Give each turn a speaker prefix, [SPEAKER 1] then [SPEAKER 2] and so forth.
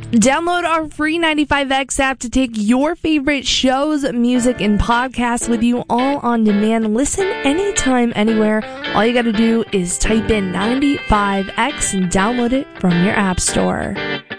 [SPEAKER 1] Download our free 95X app to take your favorite shows, music, and podcasts with you all on demand. Listen anytime, anywhere. All you got to do is type in 95X and download it from your app store.